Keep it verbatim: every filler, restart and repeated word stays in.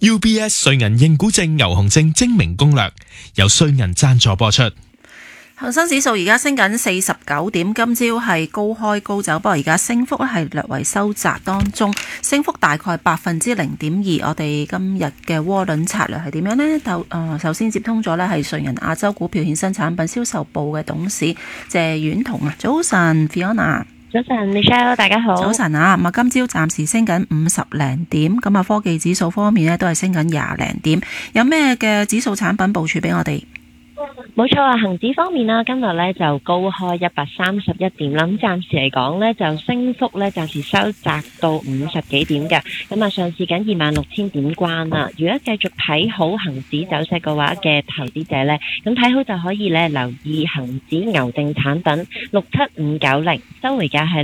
U B S 瑞銀認股證牛熊證精明攻略，由瑞銀贊助播出。 恒生指數而家升緊四十九點，今朝係高開高走，不過而家升幅咧係略為收窄當中，升幅大概百分之零點二。我哋今日嘅窩輪策略係點樣呢？就、呃、首先接通咗呢係瑞銀亞洲股票衍生產品銷售部嘅董事謝婉彤啊，早晨 Fiona。 早晨 Michelle， 大家好。 早晨啊，咁啊今朝暫時升緊五十零點，咁啊科技指數方面呢都係升緊廿零點，有咩嘅指數產品部署俾我哋？ 冇錯啊，恒指方面啦，今日咧就高開一百三十一點啦，咁暫時嚟講咧就升幅咧暫時收窄到五十幾點嘅，咁啊上試緊二萬六千點關啦。如果繼續睇好恒指走勢嘅話嘅投資者咧，咁睇好就可以咧留意恒指牛證產品六七五九零，收回價係